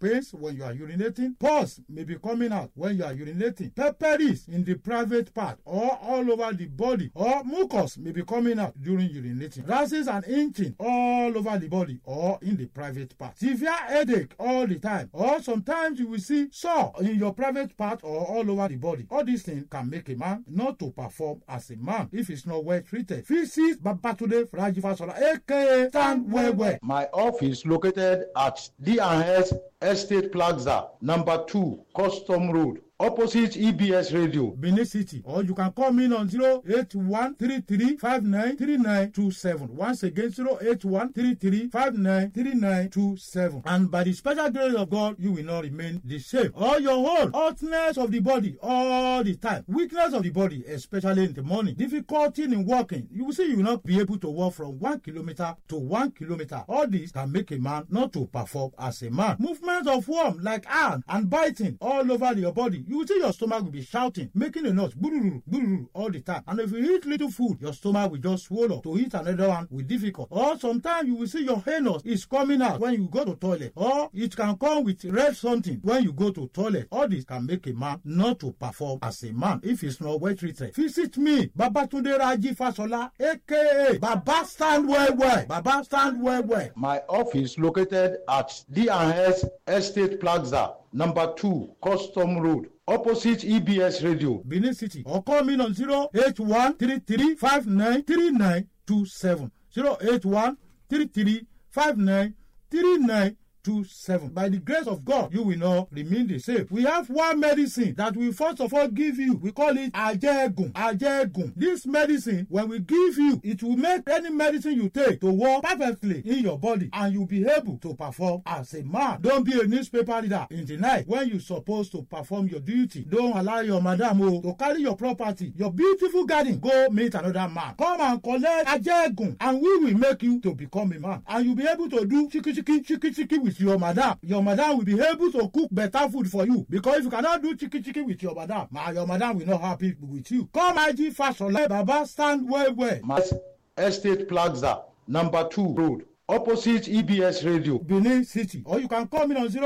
pains when you are urinating. Pus may be coming out when you are urinating. Pepperies in the private part or all over the body, or mucus may be coming out during urinating. Rashes and itching all over the body or in the private part. Severe headache all the time, or sometimes you will see sore in your private part or all over the body. All these things can make a man not to perform as a man if it's not well treated. Visit Babatunde Raji Fasola, aka Stand Well. My office located at D&S Estate Plaza, number 2, Custom Road, opposite EBS Radio, Benin City. Or you can call me on 08133593927. Once again, 08133593927. And by the special grace of God, you will not remain the same. All your whole hotness of the body all the time, weakness of the body, especially in the morning, difficulty in walking. You will see you will not be able to walk from 1 kilometer to 1 kilometer. All this can make a man not to perform as a man. Movement of worm like hand and biting all over your body. You will see your stomach will be shouting, making a noise, all the time. And if you eat little food, your stomach will just swallow. To eat another one will be difficult. Or sometimes you will see your anus is coming out when you go to toilet. Or it can come with red something when you go to toilet. All this can make a man not to perform as a man if he's not well treated. Visit me, Babatunde Raji Fasola, aka Baba Stand Well. Baba Stand Well. My office located at D&S Estate Plaza, number 2, Custom Road, opposite EBS Radio, Benin City. Or call me on 08133593927. 08133593927. By the grace of God, you will not remain the same. We have one medicine that we first of all give you. We call it Ajegun. This medicine, when we give you, it will make any medicine you take to work perfectly in your body, and you'll be able to perform as a man. Don't be a newspaper reader in the night when you're supposed to perform your duty. Don't allow your madam to carry your property, your beautiful garden, go meet another man. Come and collect Ajegun, and we will make you to become a man. And you'll be able to do chiki with your madam. Your madam will be able to cook better food for you, because if you cannot do chiki with your madam will not happy with you. Come Raji Fasola, Baba Stand Well. My Estate Plaza, number 2 Road, opposite EBS Radio, Benin City. Or you can call me on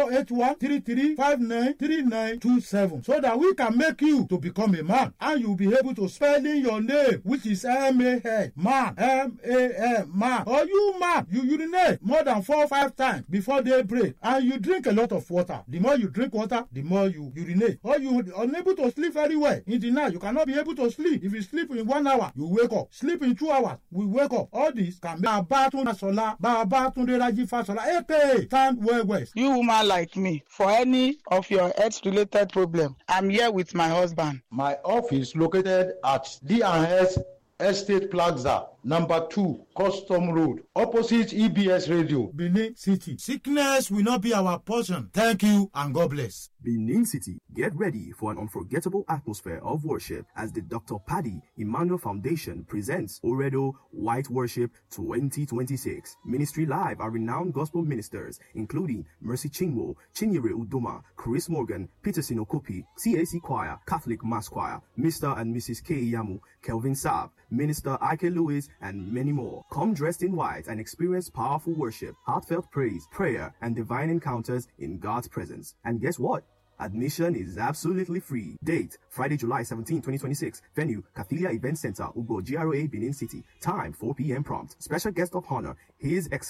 08133593927, so that we can make you to become a man, and you'll be able to spell in your name, which is M-A-N, man, M-A-N, man. Or you man, you urinate more than 4 or 5 times before daybreak, and you drink a lot of water. The more you drink water, the more you urinate. Or you are unable to sleep very well in the night. You cannot be able to sleep. If you sleep in 1 hour, you wake up. Sleep in 2 hours, we wake up. All this can make a battle Fasola, Babatunde Raji Fasola, aka Stand Well. You woman like me, for any of your health-related problem, I'm here with my husband. My office located at D&S Estate Plaza, number 2, Custom Road, opposite EBS Radio, Benin City. Sickness will not be our portion. Thank you and God bless. Benin City, get ready for an unforgettable atmosphere of worship as the Dr. Paddy Emmanuel Foundation presents Oredo White Worship 2026. Ministry live are renowned gospel ministers including Mercy Chinwo, Chinyere Udoma, Chris Morgan, Peterson Okopi, CAC Choir, Catholic Mass Choir, Mr. and Mrs. K. Yamu, Kelvin Saab, Minister Ike Lewis, and many more. Come dressed in white and experience powerful worship, heartfelt praise, prayer, and divine encounters in God's presence. And guess what? Admission is absolutely free. Date, Friday, July 17, 2026. Venue, Cathilia Event Center, Ugo, GRA, Benin City. Time, 4 p.m. prompt. Special guest of honor, His Excellency